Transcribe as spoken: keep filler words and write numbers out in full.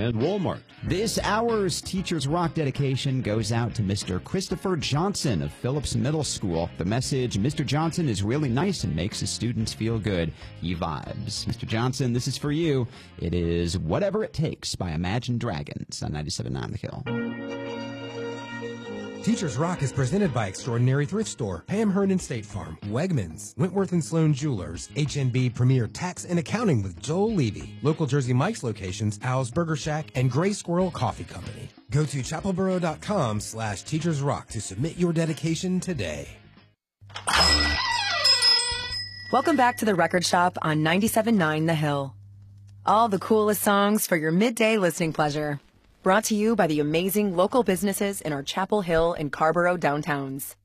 and Walmart. This hour's Teachers Rock dedication goes out to Mister Christopher Johnson of Phillips Middle School. The message: Mister Johnson is really nice and makes his students feel good. He vibes. Mister Johnson, this is for you. It is Whatever It Takes by Imagine Dragons on ninety-seven point nine The Hill. Teachers Rock is presented by Extraordinary Thrift Store, Pam Hernan State Farm, Wegmans, Wentworth and Sloan Jewelers, H N B Premier Tax and Accounting with Joel Levy, local Jersey Mike's locations, Al's Burger Shack, and Gray Squirrel Coffee Company. Go to chapelboro.com slash Teachers Rock to submit your dedication today. Welcome back to the Record Shop on ninety-seven point nine The Hill. All the coolest songs for your midday listening pleasure. Brought to you by the amazing local businesses in our Chapel Hill and Carborough downtowns.